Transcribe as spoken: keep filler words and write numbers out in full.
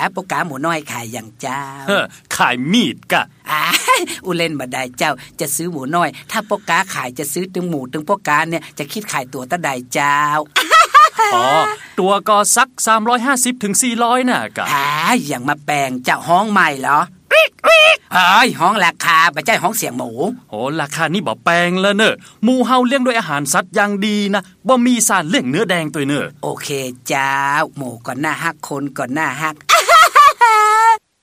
ปกาหมูน้อยขายอย่างเจ้าเฮ้อขายมีดกะอ่าอุเล่นบ่ได้เจ้าจะซื้อหมูน้อยถ้าปกาขายจะซื้อตึงหมูตึงปกาเนี่ยจะคิดขายตัวตะใดเจ้าอ๋อตัวก็สักสามร้อยห้าสิบถึงสี่ร้อยน่ะกะอ่าอย่างมาแปลงเจ้าห้องใหม่เหรอเฮ้ยห้องราคาบ่ใช่ห้องเสียงหมูโอ้ราคานี่บ่แปลงแล้วเนอะหมูเฮาเลี้ยงด้วยอาหารสัตว์อย่างดีนะบ่มีสารเลี้ยงเนื้อแดงตัวเนอะโอเคเจ้าหมูก็น่าฮักคนก็น่าฮัก